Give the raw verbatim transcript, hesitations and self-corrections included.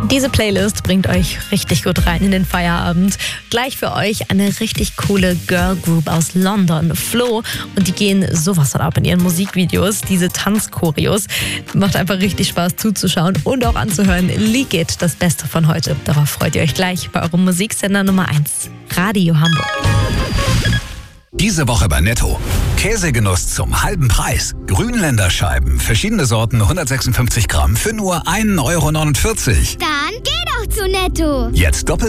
Diese Playlist bringt euch richtig gut rein in den Feierabend. Gleich für euch eine richtig coole Girl Group aus London, Flo. Und die gehen sowas von ab in ihren Musikvideos. Diese Tanzchoreos. Macht einfach richtig Spaß zuzuschauen und auch anzuhören. Leak It, das Beste von heute. Darauf freut ihr euch gleich bei eurem Musiksender Nummer eins. Radio Hamburg. Diese Woche bei Netto. Käsegenuss zum halben Preis. Grünländer Scheiben, verschiedene Sorten, hundertsechsundfünfzig Gramm für nur ein Euro neunundvierzig. Dann geh doch zu Netto. Jetzt doppelt